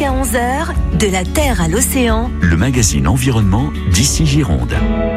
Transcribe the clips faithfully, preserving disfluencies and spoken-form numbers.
Jusqu'à onze heures, de la terre à l'océan. Le magazine Environnement d'ici Gironde.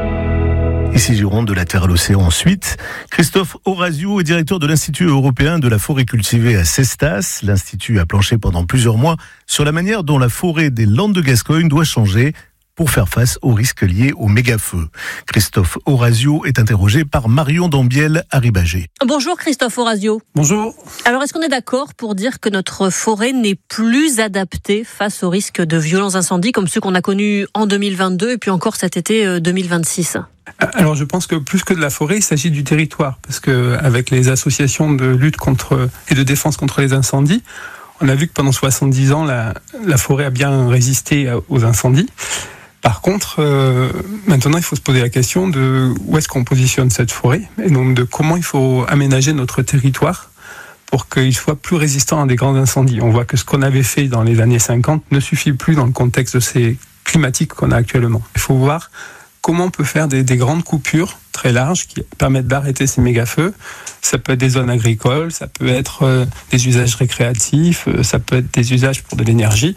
Ici Gironde, de la terre à l'océan. Ensuite, Christophe Orazio est directeur de l'Institut européen de la forêt cultivée à Cestas. L'Institut a planché pendant plusieurs mois sur la manière dont la forêt des Landes de Gascogne doit changer pour faire face aux risques liés aux méga-feux. Christophe Orazio est interrogé par Marion Dambiel à Ribagé. Bonjour Christophe Orazio. Bonjour. Alors est-ce qu'on est d'accord pour dire que notre forêt n'est plus adaptée face aux risques de violents incendies comme ceux qu'on a connus en deux mille vingt-deux et puis encore cet été deux mille vingt-six ? Alors je pense que plus que de la forêt, il s'agit du territoire, parce que avec les associations de lutte contre et de défense contre les incendies, on a vu que pendant soixante-dix ans, la, la forêt a bien résisté aux incendies. Par contre, euh, maintenant, il faut se poser la question de où est-ce qu'on positionne cette forêt, et donc de comment il faut aménager notre territoire pour qu'il soit plus résistant à des grands incendies. On voit que ce qu'on avait fait dans les années cinquante ne suffit plus dans le contexte de ces climatiques qu'on a actuellement. Il faut voir comment on peut faire des, des grandes coupures très larges qui permettent d'arrêter ces méga-feux. Ça peut être des zones agricoles, ça peut être euh, des usages récréatifs, euh, ça peut être des usages pour de l'énergie.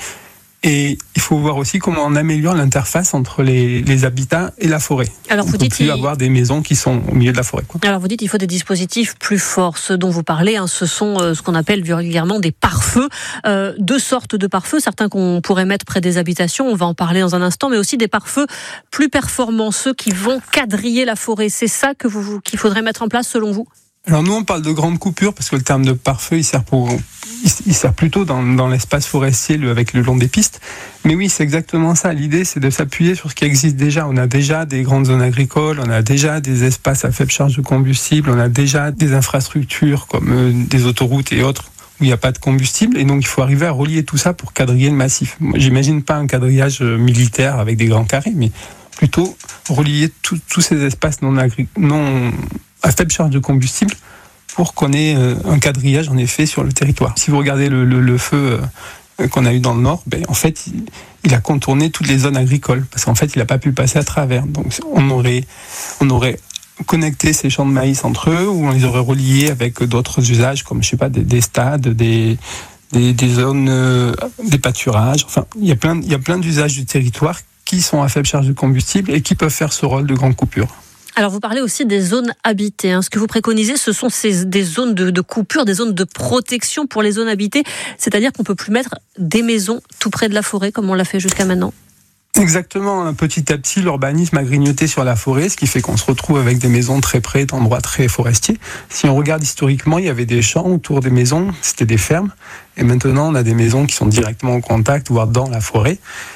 Et il faut voir aussi comment on améliore l'interface entre les, les habitats et la forêt. Alors vous on ne peut dites plus il... avoir des maisons qui sont au milieu de la forêt, quoi. Alors vous dites qu'il faut des dispositifs plus forts. Ce dont vous parlez, hein, ce sont euh, ce qu'on appelle vulgairement des pare-feux. Euh, deux sortes de pare-feux, certains qu'on pourrait mettre près des habitations, on va en parler dans un instant, mais aussi des pare-feux plus performants, ceux qui vont quadriller la forêt. C'est ça que vous, qu'il faudrait mettre en place selon vous ? Alors nous on parle de grandes coupures parce que le terme de pare-feu il sert pour il, il sert plutôt dans, dans l'espace forestier le, avec le long des pistes. Mais oui, c'est exactement ça. L'idée c'est de s'appuyer sur ce qui existe déjà. On a déjà des grandes zones agricoles, on a déjà des espaces à faible charge de combustible, on a déjà des infrastructures comme euh, des autoroutes et autres où il n'y a pas de combustible, et donc il faut arriver à relier tout ça pour quadriller le massif. Moi, j'imagine pas un quadrillage militaire avec des grands carrés, mais plutôt relier tous ces espaces non agricoles, non à faible charge de combustible pour qu'on ait un quadrillage en effet sur le territoire. Si vous regardez le, le, le feu qu'on a eu dans le nord, ben, en fait il, il a contourné toutes les zones agricoles parce qu'en fait il n'a pas pu passer à travers. Donc on aurait, on aurait connecté ces champs de maïs entre eux ou on les aurait reliés avec d'autres usages comme je sais pas des, des stades, des, des, des zones, euh, des pâturages. Enfin il y a plein, il y a plein d'usages du territoire qui sont à faible charge de combustible et qui peuvent faire ce rôle de grande coupure. Alors vous parlez aussi des zones habitées. Hein. Ce que vous préconisez, ce sont ces, des zones de, de coupure, des zones de protection pour les zones habitées. C'est-à-dire qu'on ne peut plus mettre des maisons tout près de la forêt comme on l'a fait jusqu'à maintenant. Exactement. Petit à petit, l'urbanisme a grignoté sur la forêt, ce qui fait qu'on se retrouve avec des maisons très près d'endroits très forestiers. Si on regarde historiquement, il y avait des champs autour des maisons, c'était des fermes. Et maintenant, on a des maisons qui sont directement en contact, voire dans la forêt.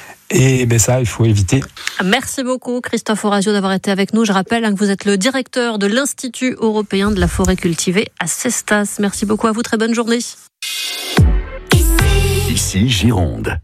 Et ben ça, il faut éviter. Merci beaucoup Christophe Orazio d'avoir été avec nous. Je rappelle hein, que vous êtes le directeur de l'Institut européen de la forêt cultivée à Cestas. Merci beaucoup à vous, très bonne journée. Ici Gironde.